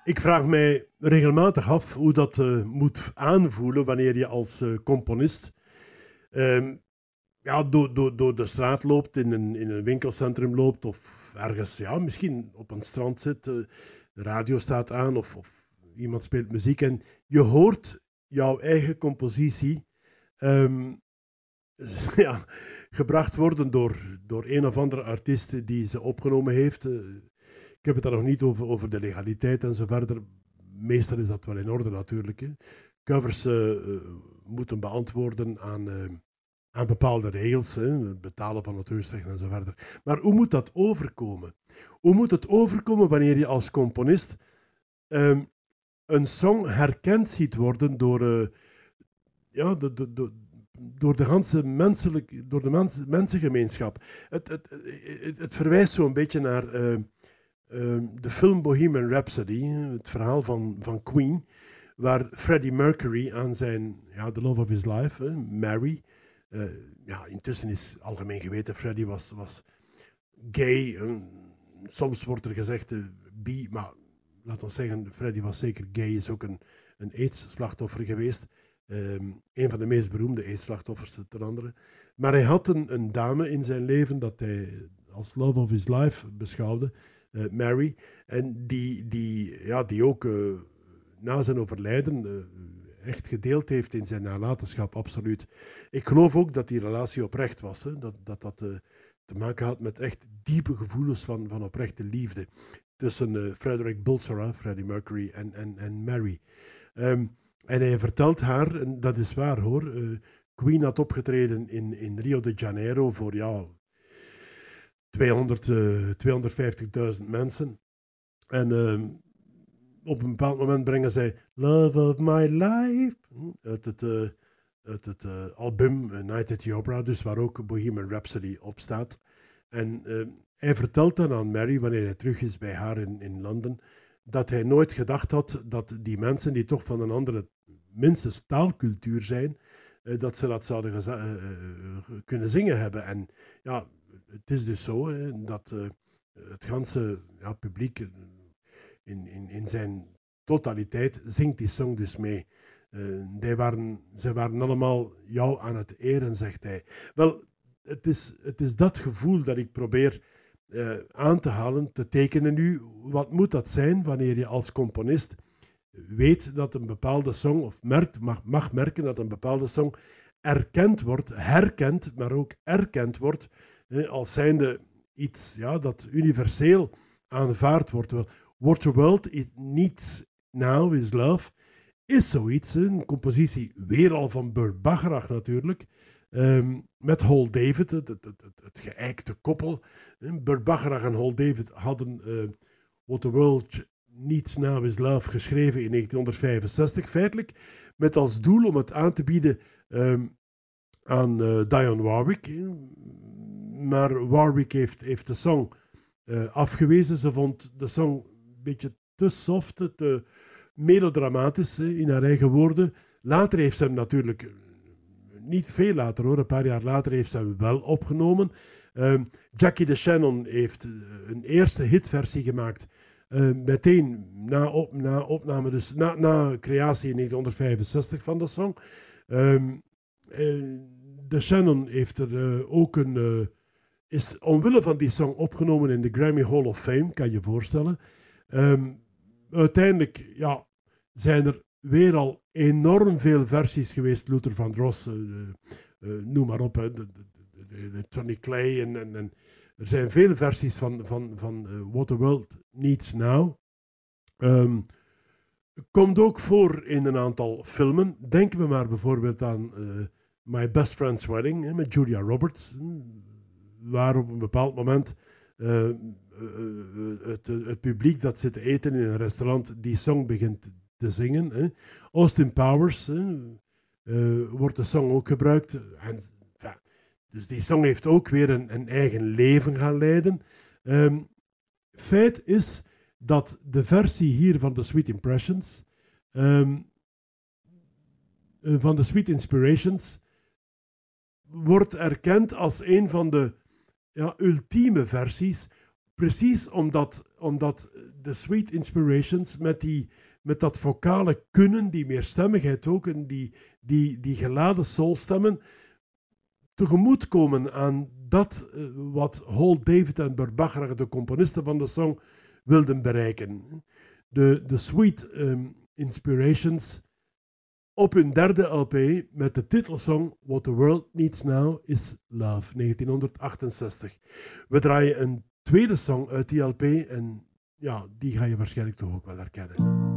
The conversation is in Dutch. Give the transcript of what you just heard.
Ik vraag mij regelmatig af hoe dat moet aanvoelen wanneer je als componist ehm, ja, door de straat loopt, in een winkelcentrum loopt of ergens, ja, misschien op een strand zit, de radio staat aan of iemand speelt muziek en je hoort jouw eigen compositie ehm, ja, gebracht worden door een of andere artiest die ze opgenomen heeft. Ik heb het daar nog niet over de legaliteit en zo verder. Meestal is dat wel in orde natuurlijk. Hè. Covers moeten beantwoorden aan bepaalde regels, hè, het betalen van auteursrecht en zo verder. Maar hoe moet dat overkomen? Hoe moet het overkomen wanneer je als componist ehm, een song herkend ziet worden ja, door de ganse door de mensengemeenschap? Het verwijst zo'n beetje naar de film Bohemian Rhapsody, het verhaal van Queen, waar Freddie Mercury aan zijn, ja, the love of his life, Mary, ja, intussen is algemeen geweten, Freddie was gay. Soms wordt er gezegd bi, maar laten we zeggen, Freddie was zeker gay, is ook een AIDS-slachtoffer geweest. Een van de meest beroemde AIDS-slachtoffers ten andere. Maar hij had een dame in zijn leven dat hij als love of his life beschouwde, Mary. En die ook na zijn overlijden echt gedeeld heeft in zijn nalatenschap, absoluut. Ik geloof ook dat die relatie oprecht was. Hè? Dat te maken had met echt diepe gevoelens van oprechte liefde. Tussen Frederick Bulsara, Freddie Mercury en Mary. En hij vertelt haar, en dat is waar hoor, Queen had opgetreden in Rio de Janeiro voor 250.000 mensen. En op een bepaald moment brengen zij Love of My Life uit het album Night at the Opera, dus waar ook Bohemian Rhapsody op staat. En hij vertelt dan aan Mary, wanneer hij terug is bij haar in Londen, dat hij nooit gedacht had dat die mensen die toch van een andere, minstens taalcultuur zijn, dat ze dat zouden kunnen zingen hebben. En ja, het is dus zo dat het ganse publiek in zijn totaliteit zingt die song dus mee. Zij waren allemaal jou aan het eren, zegt hij. Wel, het is dat gevoel dat ik probeer aan te halen, te tekenen nu. Wat moet dat zijn wanneer je als componist weet dat een bepaalde song, of mag merken dat een bepaalde song erkend wordt, herkend, maar ook erkend wordt, als zijnde iets dat universeel aanvaard wordt. What the World It Needs Now Is Love is zoiets, een compositie weer al van Burt Bacharach natuurlijk, met Hal David, het geëikte koppel. Burt Bacharach en Hal David hadden What the World Needs Now Is Love geschreven in 1965, feitelijk met als doel om het aan te bieden aan Dionne Warwick. Maar Warwick heeft de song afgewezen. Ze vond de song een beetje te soft, te melodramatisch in haar eigen woorden. Later heeft ze hem natuurlijk, niet veel later hoor, een paar jaar later heeft ze hem wel opgenomen. Jackie DeShannon heeft een eerste hitversie gemaakt. Meteen na opname, dus na creatie in 1965 van de song. DeShannon heeft er ook is omwille van die song opgenomen in de Grammy Hall of Fame, kan je je voorstellen. Uiteindelijk zijn er weer al enorm veel versies geweest. Luther Vandross, noem maar op, de Tony Clay. En er zijn veel versies van What the World Needs Now. Komt ook voor in een aantal filmen. Denken we maar bijvoorbeeld aan My Best Friend's Wedding met Julia Roberts. Waar op een bepaald moment het publiek dat zit te eten in een restaurant die song begint te zingen. Austin Powers wordt de song ook gebruikt. Dus die song heeft ook weer een eigen leven gaan leiden. Feit is dat de versie hier van The Sweet Impressions, van The Sweet Inspirations, wordt erkend als een van de ultieme versies, precies omdat de Sweet Inspirations met dat vocale kunnen, die meerstemmigheid ook, en die geladen soulstemmen, tegemoetkomen aan dat wat Hall David en Burt Bacharach, de componisten van de song, wilden bereiken. De Sweet Inspirations op hun derde LP met de titelsong What the World Needs Now is Love, 1968. We draaien een tweede song uit die LP en ja, die ga je waarschijnlijk toch ook wel herkennen.